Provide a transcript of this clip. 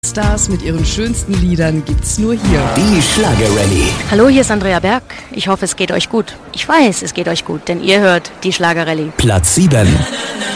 Stars mit ihren schönsten Liedern gibt's nur hier. Die Schlagerrallye. Hallo, hier ist Andrea Berg. Ich hoffe, es geht euch gut. Ich weiß, es geht euch gut, denn ihr hört die Schlagerrallye. Platz 7.